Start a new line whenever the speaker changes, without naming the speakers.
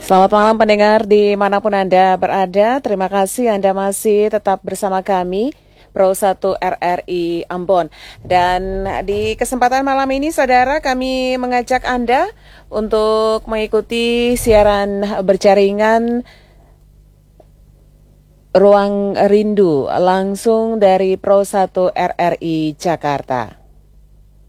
Selamat malam pendengar dimanapun Anda berada. Terima kasih Anda masih tetap bersama kami Pro 1 RRI Ambon. Dan di kesempatan malam ini saudara, kami mengajak Anda untuk mengikuti siaran berjaringan Ruang Rindu langsung dari Pro 1 RRI Jakarta.